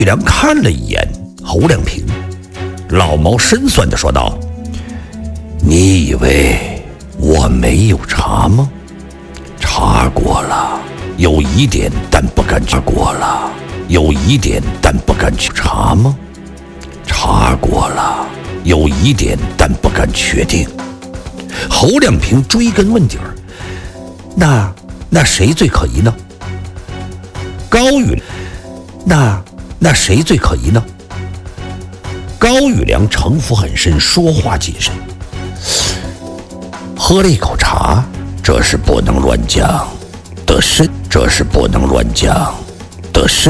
玉良看了一眼侯亮平，老毛深酸地说道：“你以为我没有查吗？查过了，有疑点，但不敢查过了，有疑点，但不敢去查吗？查过了，有疑点，但不敢确定。”侯亮平追根问底儿：“那谁最可疑呢？”高玉，那谁最可疑呢？高玉良城府很深，说话谨慎。喝了一口茶，这是不能乱讲的深，这是不能乱讲的深。